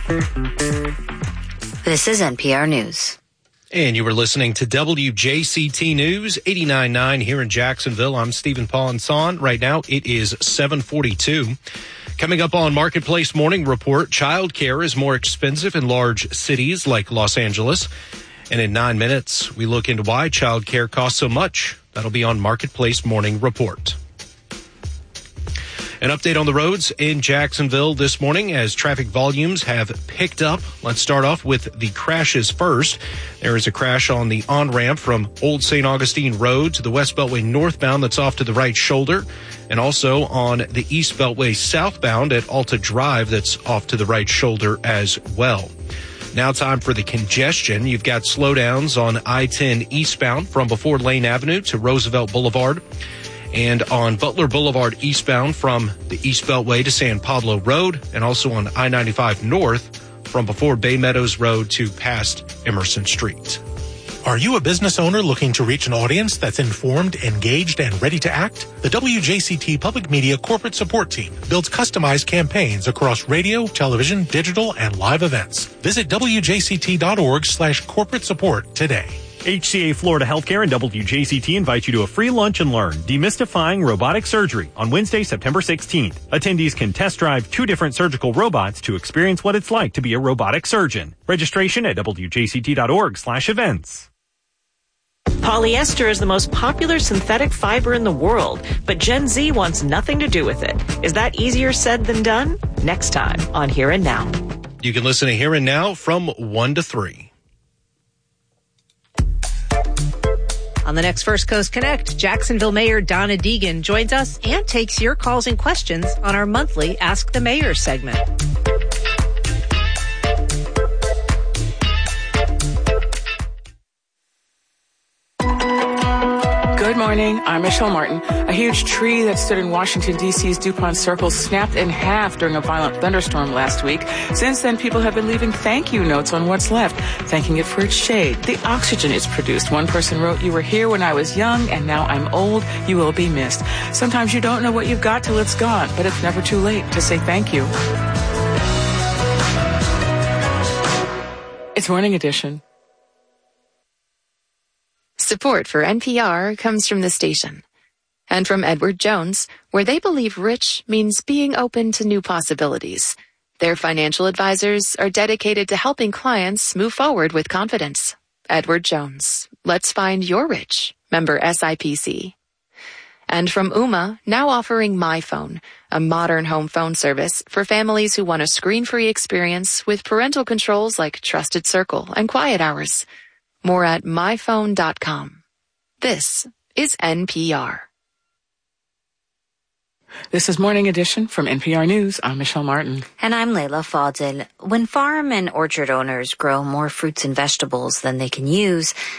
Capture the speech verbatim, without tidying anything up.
This is N P R News. And you were listening to W J C T News eighty-nine point nine here in Jacksonville. I'm Stephen Paul-Son. Right now it is seven forty-two. Coming up on Marketplace Morning Report, childcare is more expensive in large cities like Los Angeles. And in nine minutes, we look into why childcare costs so much. That'll be on Marketplace Morning Report. An update on the roads in Jacksonville this morning as traffic volumes have picked up. Let's start off with the crashes first. There is a crash on the on-ramp from Old Saint Augustine Road to the West Beltway northbound that's off to the right shoulder, and also on the East Beltway southbound at Alta Drive that's off to the right shoulder as well. Now time for the congestion. You've got slowdowns on I ten eastbound from before Lane Avenue to Roosevelt Boulevard, and on Butler Boulevard eastbound from the East Beltway to San Pablo Road, and also on I ninety-five north from before Bay Meadows Road to past Emerson Street. Are you a business owner looking to reach an audience that's informed, engaged, and ready to act? The W J C T Public Media Corporate Support Team builds customized campaigns across radio, television, digital, and live events. Visit W J C T dot org slash corporate support today. H C A Florida Healthcare and W J C T invite you to a free lunch and learn Demystifying Robotic Surgery on Wednesday, September sixteenth. Attendees can test drive two different surgical robots to experience what it's like to be a robotic surgeon. Registration at W J C T dot org slash events. Polyester is the most popular synthetic fiber in the world, but Gen Z wants nothing to do with it. Is that easier said than done? Next time on Here and Now. You can listen to Here and Now from one to three. On the next First Coast Connect, Jacksonville Mayor Donna Deegan joins us and takes your calls and questions on our monthly Ask the Mayor segment. Good morning. I'm Michelle Martin. A huge tree that stood in Washington, D C's DuPont Circle snapped in half during a violent thunderstorm last week. Since then, people have been leaving thank you notes on what's left, thanking it for its shade, the oxygen it's produced. One person wrote, "You were here when I was young, and now I'm old. You will be missed." Sometimes you don't know what you've got till it's gone, but it's never too late to say thank you. It's Morning Edition. Support for N P R comes from the station and from Edward Jones, where they believe rich means being open to new possibilities. Their financial advisors are dedicated to helping clients move forward with confidence. Edward Jones. Let's find your rich. Member S I P C. And from Ooma, now offering MyPhone, a modern home phone service for families who want a screen-free experience with parental controls like Trusted Circle and Quiet Hours. More at my phone dot com. This is N P R. This is Morning Edition from N P R News. I'm Michelle Martin. And I'm Layla Fadil. When farm and orchard owners grow more fruits and vegetables than they can use,